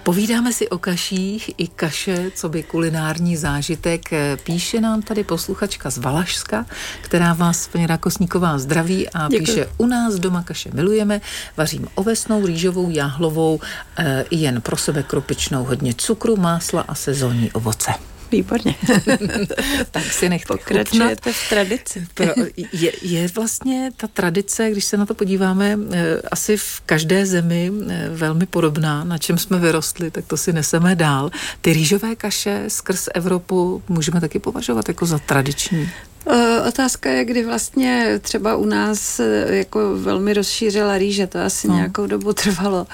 Povídáme si o kaších i kaše, co by kulinární zážitek. Píše nám tady posluchačka z Valašska, která vás, paní Rákosníková, zdraví a Děkuji. Píše: u nás doma kaše milujeme, vařím ovesnou, rýžovou, jáhlovou, jen pro sebe krupičnou, hodně cukru, másla a sezónní ovoce. Výborně. Tak si nechte Pokračujete v tradici. Je vlastně ta tradice, když se na to podíváme, asi v každé zemi velmi podobná, na čem jsme vyrostli, tak to si neseme dál. Ty rýžové kaše skrz Evropu můžeme taky považovat jako za tradiční. Otázka je, kdy vlastně třeba u nás jako velmi rozšířila rýže, to asi nějakou dobu trvalo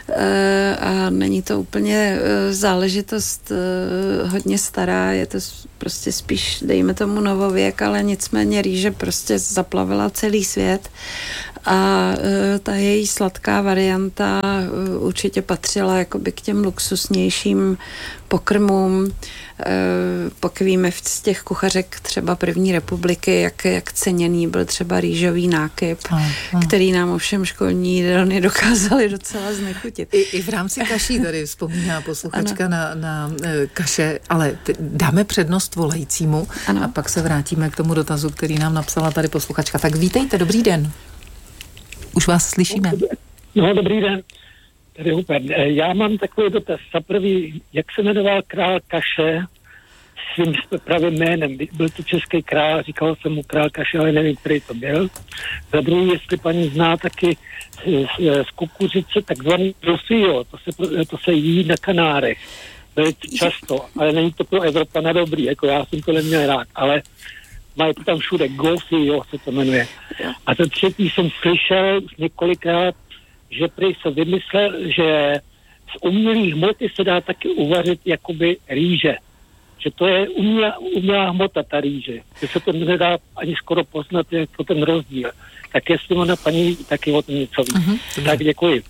a není to úplně záležitost hodně stará, je to prostě spíš, dejme tomu, novověk, ale nicméně rýže prostě zaplavila celý svět a ta její sladká varianta určitě patřila jakoby k těm luxusnějším pokrmům. Pak víme z těch kuchařek třeba první republiky, jak ceněný byl třeba rýžový nákyp, který nám ovšem školní jídelny dokázaly docela znechutit. I v rámci kaší tady vzpomíná posluchačka na kaše, ale dáme přednost volajícímu a pak se vrátíme k tomu dotazu, který nám napsala tady posluchačka. Tak vítejte, dobrý den. Už vás slyšíme. No, dobrý den. Tady Hubert. Já mám takový dotaz. Za prvý, jak se jmenoval král kaše svým pravým jménem? Byl to český král, říkal jsem mu král kaše, ale nevím, který to byl. Za druhý, jestli paní zná taky z kukuřice takzvaný rosio, to se jí na Kanárech velice často, ale není to pro Evropana dobrý, jako já jsem to neměl rád, ale mají to tam všude, gofio se to jmenuje. A za třetí jsem slyšel několikrát, že prý se vymyslel, že z umělých hmoty se dá taky uvařit jakoby rýže. Že to je umělá hmota, ta rýže. Že se to nedá ani skoro poznat, jako ten rozdíl. Tak jestli ona paní taky o tom něco ví. Tak děkuji.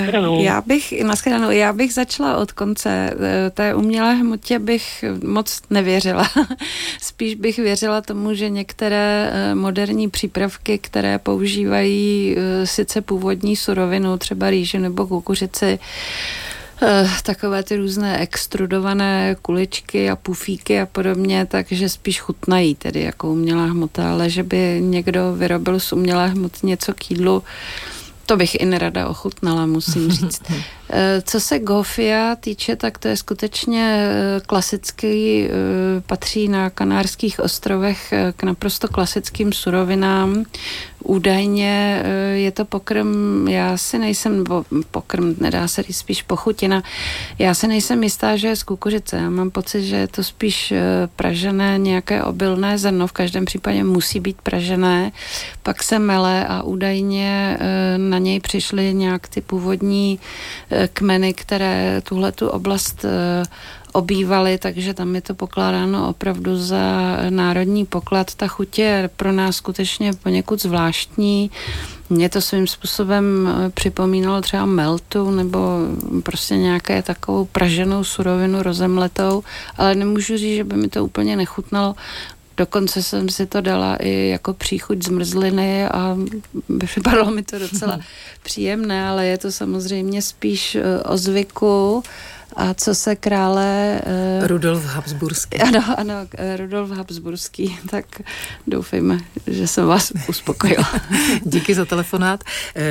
Já bych začala od konce. Té umělé hmotě bych moc nevěřila. Spíš bych věřila tomu, že některé moderní přípravky, které používají sice původní surovinu, třeba rýži nebo kukuřici, takové ty různé extrudované kuličky a pufíky a podobně, takže spíš chutnají tedy jako umělá hmota, ale že by někdo vyrobil z umělé hmoty něco k jídlu, to bych i nerada ochutnala, musím říct. Co se gofia týče, tak to je skutečně klasický, patří na Kanárských ostrovech k naprosto klasickým surovinám. Údajně je to pokrm, já si nejsem, pokrm, nedá se říct, spíš pochutina. Já si nejsem jistá, že je z kukuřice. Já mám pocit, že je to spíš pražené nějaké obilné zrno, v každém případě musí být pražené, pak se mele a údajně na něj přišly nějak ty původní kmeny, které tuhletu oblast obývaly, takže tam je to pokládáno opravdu za národní poklad. Ta chuť je pro nás skutečně poněkud zvláštní. Mě to svým způsobem připomínalo třeba meltu nebo prostě nějaké takovou praženou surovinu rozemletou, ale nemůžu říct, že by mi to úplně nechutnalo. Dokonce jsem si to dala i jako příchuť zmrzliny a vypadalo mi to docela příjemné, ale je to samozřejmě spíš o zvyku. A co se krále... Rudolf Habsburský. Ano, Rudolf Habsburský, tak doufejme, že jsem vás uspokojila. Díky za telefonát.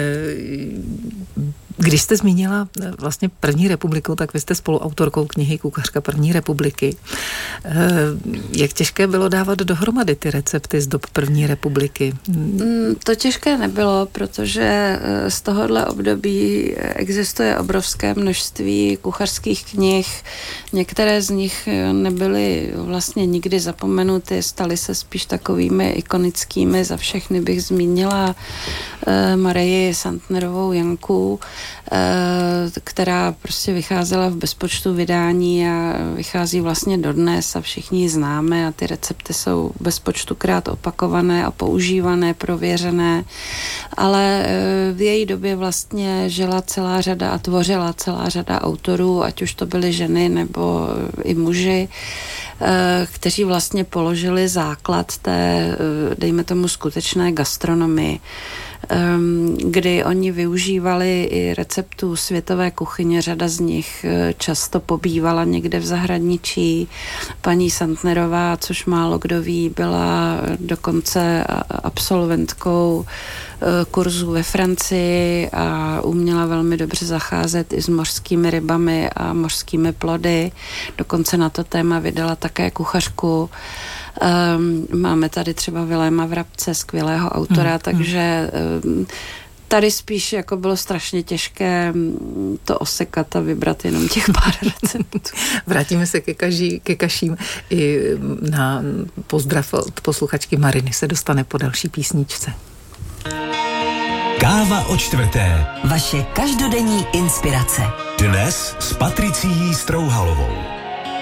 Když jste zmínila vlastně první republiku, tak vy jste spoluautorkou knihy Kuchařka první republiky. Jak těžké bylo dávat dohromady ty recepty z dob první republiky? To těžké nebylo, protože z tohohle období existuje obrovské množství kuchařských knih. Některé z nich nebyly vlastně nikdy zapomenuty, staly se spíš takovými ikonickými. Za všechny bych zmínila Marii Santnerovou Janku, která prostě vycházela v bezpočtu vydání a vychází vlastně dodnes a všichni ji známe a ty recepty jsou bezpočtukrát opakované a používané, prověřené, ale v její době vlastně žila celá řada a tvořila celá řada autorů, ať už to byly ženy nebo i muži, kteří vlastně položili základ té, dejme tomu, skutečné gastronomii. kdy oni využívali i receptů světové kuchyně, řada z nich často pobývala někde v zahraničí. Paní Santnerová, což málo kdo ví, byla dokonce absolventkou kurzu ve Francii a uměla velmi dobře zacházet i s mořskými rybami a mořskými plody. Dokonce na to téma vydala také kuchařku. Máme tady třeba Viléma Vrabce, skvělého autora, takže tady spíš jako bylo strašně těžké to osekat a vybrat jenom těch pár receptů. Vrátíme se ke kaším. I na pozdrav od posluchačky Mariny se dostane po další písničce. Káva o čtvrté. Vaše každodenní inspirace. Dnes s Patricií Strouhalovou.